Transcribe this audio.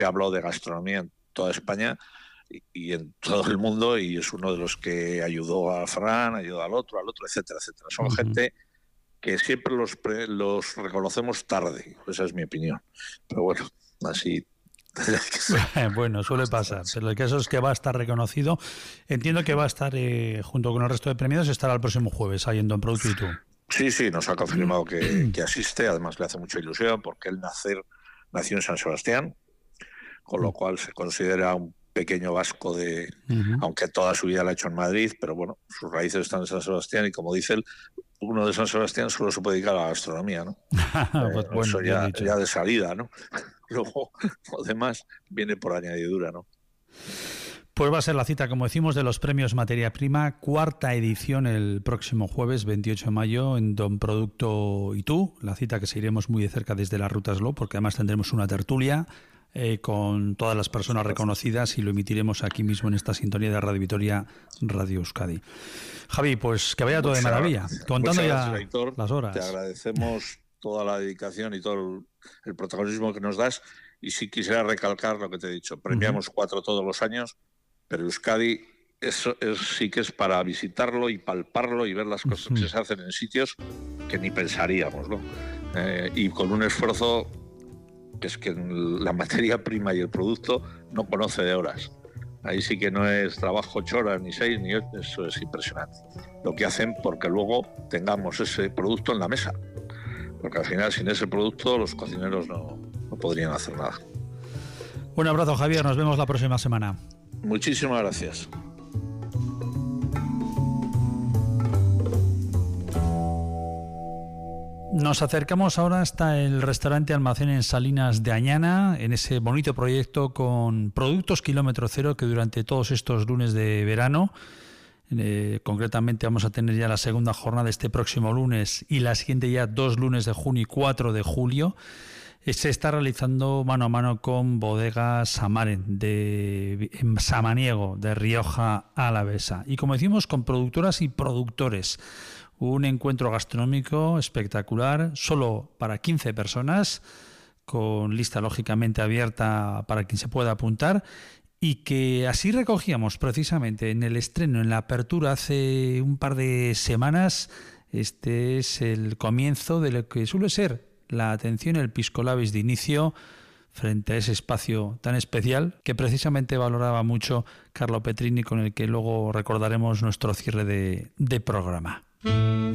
que habló de gastronomía en toda España y en todo el mundo, y es uno de los que ayudó a Fran, ayudó al otro, etcétera, etcétera. Son gente que siempre los reconocemos tarde, esa es mi opinión. Pero bueno, así... Bueno, suele pasar, pero el caso es que va a estar reconocido. Entiendo que va a estar, junto con el resto de premiados, estará el próximo jueves ahí en Don Producto y Tú. Sí, nos ha confirmado que asiste, además le hace mucha ilusión porque él nació en San Sebastián, con lo cual se considera un pequeño vasco aunque toda su vida la ha hecho en Madrid, pero bueno, sus raíces están en San Sebastián y como dice él, uno de San Sebastián solo se puede dedicar a la gastronomía, ¿no? Pues bueno, eso ya de salida, ¿no? Luego lo demás viene por añadidura, ¿no? Pues va a ser la cita, como decimos, de los premios Materia Prima, 4ª edición el próximo jueves 28 de mayo en Don Producto y Tú, la cita que seguiremos muy de cerca desde la Ruta Slow, porque además tendremos una tertulia con todas las personas reconocidas y lo emitiremos aquí mismo en esta sintonía de Radio Vitoria, Radio Euskadi. Javi, pues que vaya todo de maravilla. Contando ya Aitor, las horas. Te agradecemos toda la dedicación y todo el protagonismo que nos das, y sí quisiera recalcar lo que te he dicho. Premiamos 4 todos los años, pero Euskadi sí que es para visitarlo y palparlo y ver las cosas que se hacen en sitios que ni pensaríamos, ¿no? Y con un esfuerzo que es que la materia prima y el producto no conoce de horas. Ahí sí que no es trabajo 8 horas, ni 6, ni 8, eso es impresionante. Lo que hacen porque luego tengamos ese producto en la mesa. Porque al final, sin ese producto, los cocineros no podrían hacer nada. Un abrazo, Javier. Nos vemos la próxima semana. Muchísimas gracias. Nos acercamos ahora hasta el restaurante Almacén en Salinas de Añana, en ese bonito proyecto con productos kilómetro cero que durante todos estos lunes de verano, concretamente vamos a tener ya la segunda jornada este próximo lunes y la siguiente ya 2 lunes de junio y 4 de julio, se está realizando mano a mano con Bodega Samaren en Samaniego, de Rioja Alavesa. Y como decimos, con productoras y productores. Un encuentro gastronómico espectacular, solo para 15 personas, con lista lógicamente abierta para quien se pueda apuntar, y que así recogíamos precisamente en el estreno, en la apertura hace un par de semanas. Este es el comienzo de lo que suele ser la atención, el Pisco Labis de inicio, frente a ese espacio tan especial que precisamente valoraba mucho Carlo Petrini, con el que luego recordaremos nuestro cierre de programa.